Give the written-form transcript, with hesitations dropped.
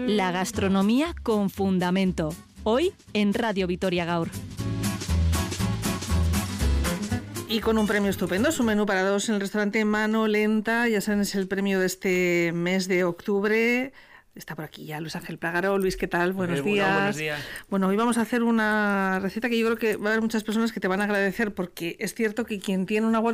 La gastronomía con fundamento. Hoy en Radio Vitoria Gaur. Y con un premio estupendo, su menú para dos en el restaurante Mano Lenta. Ya saben, es el premio de este mes de octubre. Está por aquí ya Luis Ángel Plagaro. Luis, ¿qué tal? Buenos días. Buenos días. Bueno, hoy vamos a hacer una receta que yo creo que va a haber muchas personas que te van a agradecer, porque es cierto que quien tiene una